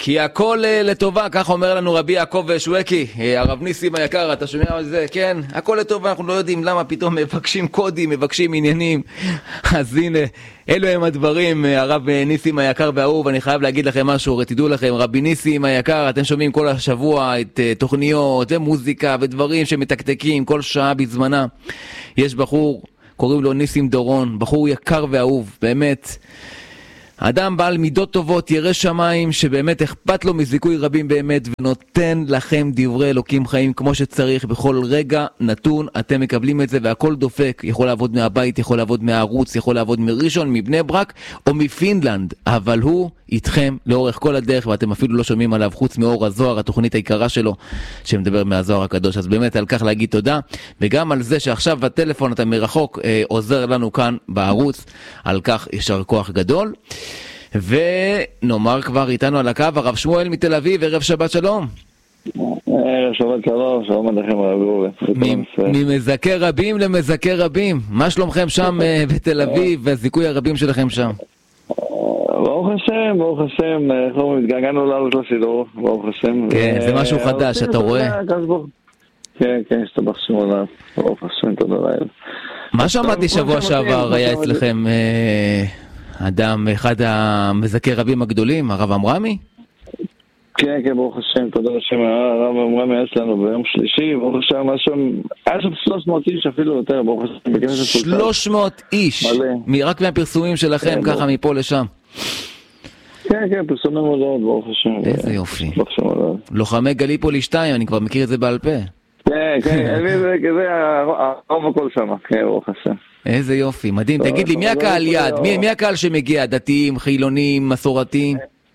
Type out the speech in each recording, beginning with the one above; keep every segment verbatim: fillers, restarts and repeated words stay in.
כי הכל לטובה, כך אומר לנו רבי יעקב שווקי, הרב ניסים היקר, אתה שומע על זה? כן, הכל לטובה, אנחנו לא יודעים למה פתאום מבקשים קודים, מבקשים עניינים. אז הנה, אלו הם הדברים, הרב ניסים היקר והאהוב. אני חייב להגיד לכם משהו, תדעו לכם, רבי ניסים היקר, אתם שומעים כל השבוע את תוכניות ומוזיקה ודברים שמתקתקים כל שעה בזמנה. יש בחור, קוראים לו ניסים דורון, בחור יקר ואהוב, באמת. אדם בעל מידות טובות, ירא שמיים, שבאמת אכפת לו מזיכוי רבים באמת, ונותן לכם דברי אלוקים חיים כמו שצריך. בכל רגע נתון אתם מקבלים את זה, והכל דופק. יכול לעבוד מהבית, יכול לעבוד מהערוץ, יכול לעבוד מראשון, מבני ברק או מפינלנד, אבל הוא איתכם לאורך כל הדרך, ואתם אפילו לא שומעים עליו חוץ מאור הזוהר, התוכנית העיקרה שלו שמדבר מהזוהר הקדוש. אז באמת על כך להגיד תודה, וגם על זה שעכשיו בטלפון אתה מרחוק אה, עוזר לנו כאן בערוץ, על כך יישר כוח גדול. ונאמר כבר איתנו על הקו הרב שמואל מתל אביב. ערב שבת שלום. ערב שבת שלום, שלום עליכם הרב רובי. ממזכה רבים למזכה רבים, מה שלומכם שם בתל אביב והזיכוי הרבים שלכם שם? ברוך השם, ברוך השם, אנחנו מתגעגענו לעלות לשידור, ברוך השם. כן, זה משהו חדש, אתה רואה? כן, כן, השתבח שמו עליו, ברוך השם, תודה לאל. מה שמעתי שבוע שעבר היה אצלכם אדם, אחד המזכה רבים הגדולים, הרב אמרמי? כן, כן, ברוך השם, תודה לשם, הרב אמרמי היה אצלנו ביום שלישי, ברוך השם, היה שם שלוש מאות איש אפילו יותר, ברוך השם. שלוש מאות איש? רק מהפרסומים שלכם, ככה מפה לשם. כן, כן, פרסומים מודעות, ברוך השם. איזה יופי. לוחמי גליפולי שתיים, אני כבר מכיר את זה בעל פה. כן, כן, זה הרוב הכל שם, כן, ברוך השם. איזה יופי, מדהים. תגיד לי, מי הקהל יד? מי הקהל שמגיע? דתיים, חילונים, מסורתיים?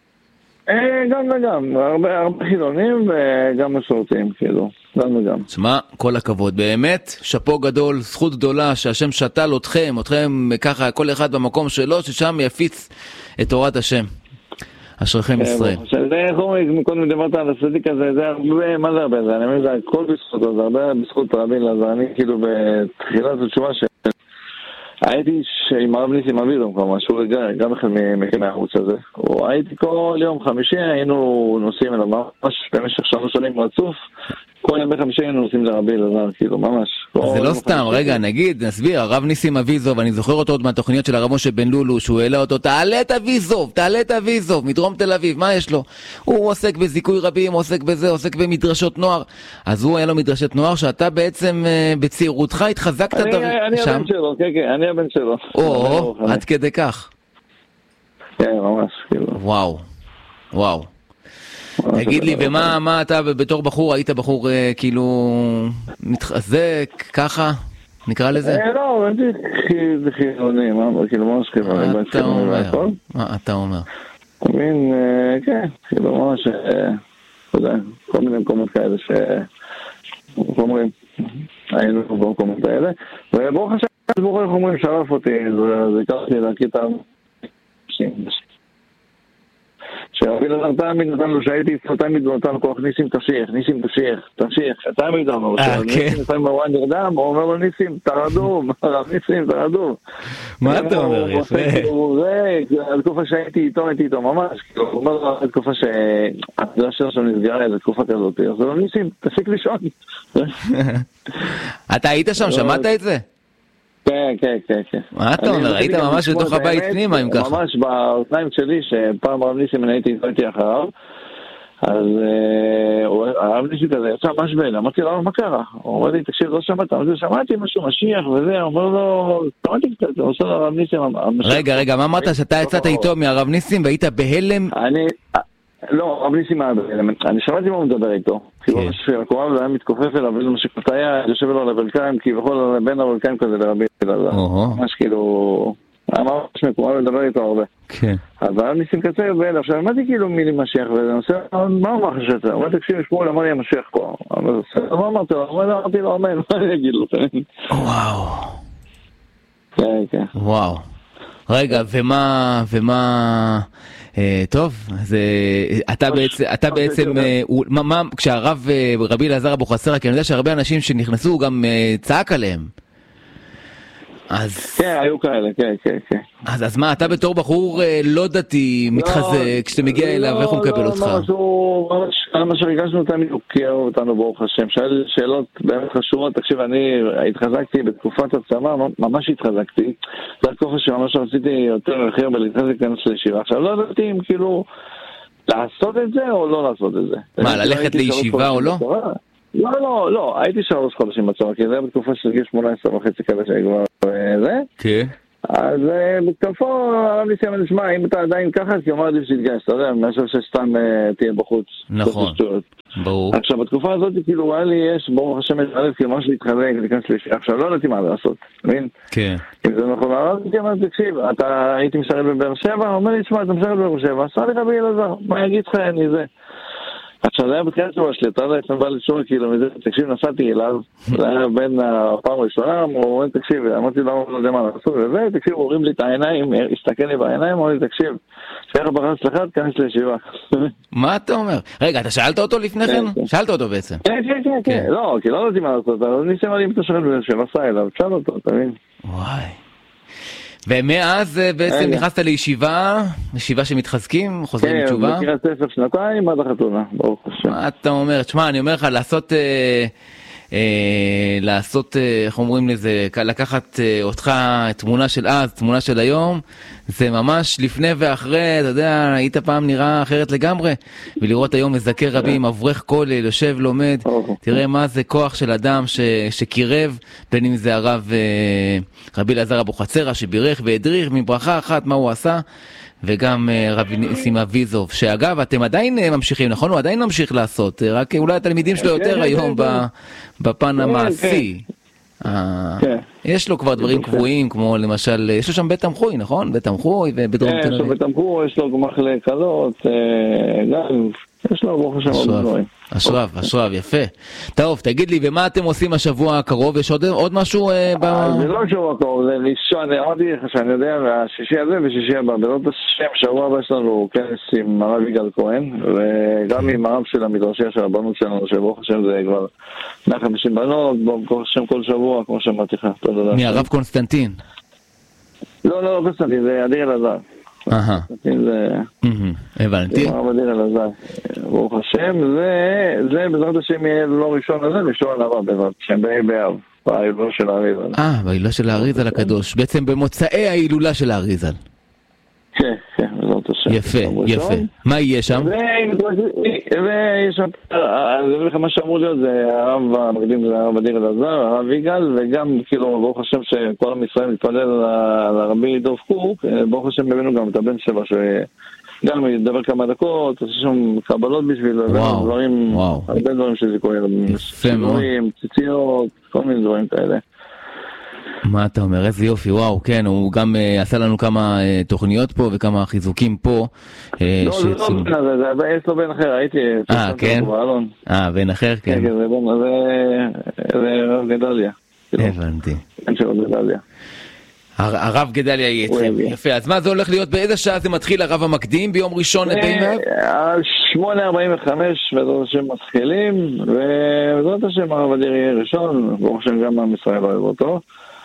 גם וגם, הרבה חילונים וגם מסורתיים, כאילו, גם וגם. תשמע, כל הכבוד, באמת, שפו גדול, זכות גדולה שהשם שתל אתכם, אתכם ככה, כל אחד במקום שלו, ששם יפיץ את תורת השם. אשריכם ישראל. זה איך אומרים, קודם דיברת על הצדיק הזה, זה הרבה, מה זה הרבה? אני אומר, זה הכל בזכות, זה הרבה בזכות רבין, אז אני כאילו בתחילת התשובה ש... הייתי עם הרב ניסים אבידום כבר משהו, גם אחד מכיני הערוץ הזה. הייתי כל יום חמישי, היינו נוסעים אליו ממש במשך שלוש שנים רצוף, כל יום בחמישי היינו נוסעים לרבי אלעזר, כאילו ממש. זה לא סתם, רגע, נגיד, נסביר, הרב ניסים אביזוב, אני זוכר אותו עוד מהתוכניות של הרב משה בן לולו, שהוא העלה אותו, תעלה את אביזוב, תעלה את אביזוב, מדרום תל אביב, מה יש לו? הוא עוסק בזיכוי רבים, עוסק בזה, עוסק במדרשות נוער. אז הוא היה לו מדרשת נוער, שאתה בעצם בצעירותך התחזקת שם. אני הבן שלו, כן, כן, אני הבן שלו. או, עד כדי כך. כן, ממש, כאילו. וואו, וואו. תגיד לי, ומה, מה אתה בתור בחור, היית בחור כאילו מתחזק, ככה, נקרא לזה? לא, זה חילוני, כאילו ממש חילוני. מה אתה אומר? מה אתה אומר? תבין, כן, כאילו ממש, אתה יודע, כל מיני מקומות כאלה ש... אומרים, היינו במקומות האלה, וברוך השם, ברוך איך אומרים, שרף אותי, זה קרתי להקיא את האנשים. שרבי אלעזר תמיד נתן לו, שהייתי איתו תמיד נתן לו כוח, ניסים תמשיך, ניסים תמשיך, תמשיך, תמיד אמר לו, ניסים לפעמים מרואן נרדם, הוא אומר לו ניסים, תרדו, הרב ניסים, תרדו. מה אתה אומר? יפה. זה, התקופה שהייתי איתו, הייתי איתו ממש, הוא אומר לו, התקופה שהתקופה שלו נסגרה, איזו תקופה כזאת, אז הוא אומר ניסים, תפסיק לישון. אתה היית שם, שמעת את זה? כן, כן, כן, כן. מה אתה אומר? היית ממש בתוך הבית פנימה אם ככה. ממש באוזניים שלי, שפעם הרב ניסים אני הייתי איתי אחריו, אז הרב ניסים כזה יצא ממש בין, אמרתי לו, מה קרה? הוא אומר לי, תקשיב, לא שמעת, שמעתי משהו, משיח וזה, הוא אומר לו, שמעתי קצת, הוא עושה לרב ניסים. רגע, רגע, מה אמרת שאתה יצאת איתו מהרב ניסים והיית בהלם? אני... לא, רב ניסים היה בהלם, אני שמעתי מה הוא מדבר איתו, כאילו שהקורב היה מתכופף אליו, ואיזה משקפת היה, יושב לו על הברכיים, כי בכל בין הברכיים כזה לרבי אלעזר, ממש כאילו, היה ממש מקורב לדבר איתו הרבה. אבל רב ניסים קצר בהלם, עכשיו אמרתי כאילו מילי משיח, וזה נושא, מה הוא אמר חשבת? הוא אומר, תקשיב, שמואל אמר לי המשיח פה, מה אמרתי לו? אמרתי לו, אמן, מה אני אגיד לו? וואו. כן, כן. וואו. רגע, ומה, ומה... טוב, אז אתה בעצם, אתה בעצם, מה, כשהרב רבי אלעזר אבוחצירא, כי אני יודע שהרבה אנשים שנכנסו גם צעק עליהם. אז... כן, היו כאלה, כן, כן, כן. אז, אז מה, אתה בתור בחור לא דתי מתחזק, כשאתה מגיע אליו, איך הוא מקבל אותך? לא, משהו, ממש הרגשנו תמיד, הוא קיר אותנו ברוך השם, שאל שאלות באמת חשובות, תקשיב, אני התחזקתי בתקופת הצבא, ממש התחזקתי, זה התקופה שממש רציתי יותר אחר בלהתחזק להיכנס לישיבה, עכשיו לא ידעתי אם כאילו לעשות את זה או לא לעשות את זה. מה, ללכת לישיבה או לא? לא, לא, לא, הייתי שלוש חודשים בצבא, כי זה היה בתקופה של גיל שמונה עשרה וחצי כזה שכבר זה. כן. אז בתקופו הרב ניסים אמר, נשמע, אם אתה עדיין ככה, כי אומר עדיף שתתגייס, אתה יודע, אני חושב שסתם תהיה בחוץ. נכון, ברור. עכשיו, בתקופה הזאת, כאילו, היה לי, יש, ברוך השם, את אלף, כאילו, ממש להתחזק, להיכנס לישיבה. עכשיו, לא יודעתי מה לעשות, מבין? כן. אם זה נכון, הרב ניסים אמר, תקשיב, אתה הייתי משרת בבאר שבע, אומר לי, תשמע, אתה משרת בבאר שבע, עשה לי רבי אלעזר, מה יגיד לך, אני זה. עכשיו, זה היה בתחילת שבוע שלי, אתה יודע, אני בא לשאול, כאילו, תקשיב, נסעתי אליו, זה היה בין הפעם הראשונה, הוא אומר, תקשיב, אמרתי לו, לא יודע מה לעשות, וזה, תקשיב, הוא הורים לי את העיניים, הסתכל לי בעיניים, אמר לי, תקשיב, שאיך ברס לך, תכנס לישיבה. מה אתה אומר? רגע, אתה שאלת אותו לפני כן? שאלת אותו בעצם. כן, כן, כן, כן, לא, כי לא יודעים מה לעשות, אבל ניסים אמר לי, אם אתה שואל בבאר שבע, סע אליו, תשאל אותו, אתה מבין? וואי. ומאז בעצם נכנסת לישיבה, ישיבה שמתחזקים, חוזרים בתשובה? כן, בקריאת ספר שנתיים עד החתונה, ברוך השם. מה אתה אומר? תשמע, אני אומר לך, לעשות, לעשות, איך אומרים לזה, לקחת אותך תמונה של אז, תמונה של היום, זה ממש לפני ואחרי, אתה יודע, היית פעם נראה אחרת לגמרי, ולראות היום מזכר רבים, אברך כולל, יושב, לומד, תראה מה זה כוח של אדם שקירב, בין אם זה הרב רבי אלעזר אבוחצירא, שבירך והדריך מברכה אחת מה הוא עשה, וגם רבי ניסים אביזוב, שאגב, אתם עדיין ממשיכים, נכון? הוא עדיין ממשיך לעשות, רק אולי התלמידים שלו יותר היום בפן המעשי. יש לו כבר דברים קבועים, כמו למשל, יש לו שם בית תמחוי, נכון? בית תמחוי ובדרום תל אביב. יש לו בית תמחוי, יש לו מחלק קלות, גם, יש לו ברוך השם עוד דברים. אשרב, אשרב, יפה. טוב, תגיד לי, ומה אתם עושים השבוע הקרוב? יש עוד משהו? זה לא שבוע הקרוב, זה לישון, אמרתי לך שאני יודע, והשישי הזה ושישי הבא, בעזרת השם, שבוע הבא יש לנו כנס עם הרב יגאל כהן, וגם עם הרב של המדרשייה של הבנות שלנו, שברוך השם זה כבר מאה וחמישים בנות, ברוך השם כל שבוע, כמו שאמרתי לך. מי, הרב קונסטנטין? לא, לא, קונסטנטין, זה אדיר אלעזר. אהה. זה... הבנתי. זה הרב אדיר אלעזר. ברוך השם, זה בעזרת השם יהיה לא ראשון הזה, ראשון הבא בעזרת השם, באב, בהילולה של האריזל. אה, בהילולה של האריזל הקדוש, בעצם במוצאי ההילולה של האריזל. כן, כן, בעזרת השם. יפה, יפה. מה יהיה שם? ויש שם, אני אביא לך מה שאמור להיות, זה הרב המקדים, זה הרב אדיר אלעזר, הרב יגאל, וגם כאילו ברוך השם שכל עם ישראל מתפלל לרבי דוב קוק, ברוך השם הבאנו גם את הבן שלו שגם ידבר כמה דקות, עושה שם קבלות בשביל דברים, הרבה דברים שזיכוי, שידורים, ציציות, כל מיני דברים כאלה. מה אתה אומר? איזה יופי, וואו, כן, הוא גם עשה לנו כמה תוכניות פה וכמה חיזוקים פה. לא, זה לא בן הזה, זה יש לו בן אחר, הייתי... אה, כן? אה, בן אחר, כן. כן, זה בן, זה רב גדליה. הבנתי. אין של רב גדליה. הרב גדליה יהיה אתכם, יפה. אז מה זה הולך להיות? באיזה שעה זה מתחיל הרב המקדים? ביום ראשון לפי מאה? שמונה ארבעים וחמש, בעזרת השם מתחילים, ובעזרת השם הרב אדיר יהיה ראשון, ברוך השם גם עם ישראל אוהב אותו.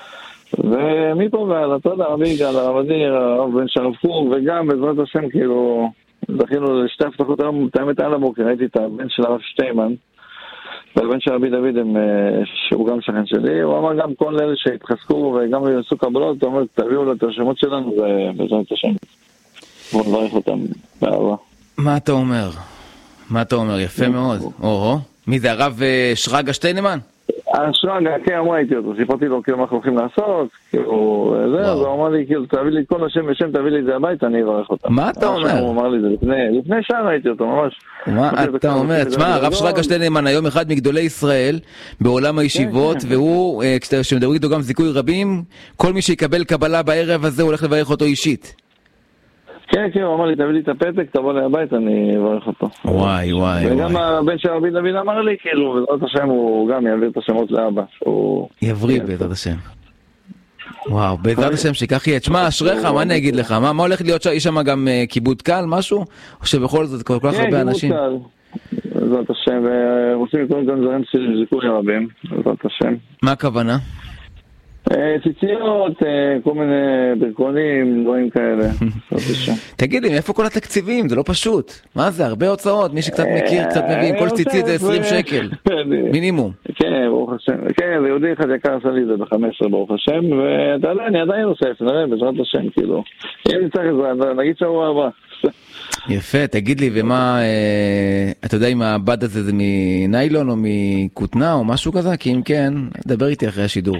ומפה ועל התודה, הרב יגאל, הרב אדיר, הרב בן שרב קוק, וגם בעזרת השם כאילו זכינו לשתי הבטחות היום, תאמת על הבוקר, ראיתי את הבן של הרב שטיימן, והבן של רבי דוד, שהוא גם שכן שלי, הוא אמר גם כל אלה שהתחזקו וגם יעשו קבלות, הוא אומר, תביאו לו את השמות שלנו, ובעזרת השם, בואו נברך אותם באהבה. מה אתה אומר? מה אתה אומר? יפה מאוד. או, מי זה, הרב שרגא שטיינמן? השרגא, כן, אמרה איתי אותו, סיפרתי לו כאילו מה אנחנו הולכים לעשות, כאילו, זה, אז הוא אמר לי, כאילו, תביא לי כל השם ושם, תביא לי את זה הביתה, אני אברך אותם. מה אתה אומר? הוא אמר לי זה לפני שעה ראיתי אותו, ממש. מה אתה אומר? תשמע, הרב שרגא שטיינמן היום אחד מגדולי ישראל בעולם הישיבות, והוא, כשמדברים איתו גם זיכוי רבים, כל מי שיקבל קבלה בערב הזה, הוא הולך לברך אותו אישית. כן, כן, הוא אמר לי, תביא לי את הפתק, תבוא לי הביתה, אני אברך אותו. וואי, וואי, וואי. וגם הבן של רבי דוד אמר לי, כאילו, בעזרת השם הוא גם יעביר את השמות לאבא, שהוא... יבריא בעזרת השם. וואו, בעזרת השם שכך יהיה. תשמע, אשריך, מה אני אגיד לך? מה הולך להיות שם? יש שם גם כיבוד קל, משהו? או שבכל זאת כל כך הרבה אנשים? כן, כיבוד קל. בעזרת השם, ורוצים לקרוא גם דברים של זיכוי רבים, בעזרת השם. מה הכוונה? ציציות, כל מיני ברקונים, דברים כאלה. תגיד לי, מאיפה כל התקציבים? זה לא פשוט. מה זה? הרבה הוצאות. מי שקצת מכיר, קצת מבין. כל ציצית זה עשרים שקל. מינימום. כן, ברוך השם. כן, ויהודי אחד יקר עשה לי זה ב-חמש עשרה, ברוך השם, ואתה יודע, אני עדיין אוסף, נראה, בעזרת השם, כאילו. אם נצטרך את זה, נגיד שבוע הבא. יפה, תגיד לי, ומה, אתה יודע אם הבד הזה זה מניילון או מכותנה או משהו כזה? כי אם כן, דבר איתי אחרי השידור.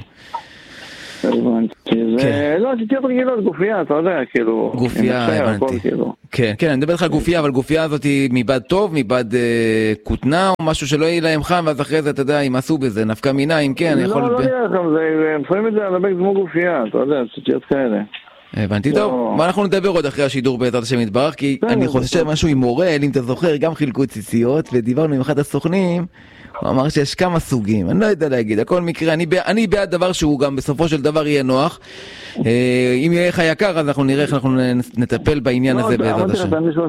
לא, ציציות רגילות, גופייה, אתה יודע, כאילו... גופייה, הבנתי. כן, כן, אני מדבר לך על גופייה, אבל גופייה הזאת היא מבד טוב, מבד כותנה, או משהו שלא יהיה להם חם, ואז אחרי זה, אתה יודע, אם עשו בזה, נפקה מינה, אם כן, אני יכול... לא, לא נראה לכם, הם שמים את זה על הבק כמו גופייה, אתה יודע, ציציות כאלה. הבנתי טוב, מה אנחנו נדבר עוד אחרי השידור בעזרת השם יתברך, כי אני חושב משהו עם מורל, אם אתה זוכר, גם חילקו ציציות, ודיברנו עם אחד הסוכנים, הוא אמר שיש כמה סוגים, אני לא יודע להגיד, הכל מקרה, אני, אני בעד דבר שהוא גם בסופו של דבר יהיה נוח, אם יהיה לך יקר אז אנחנו נראה איך אנחנו נטפל בעניין הזה בעזרת השם.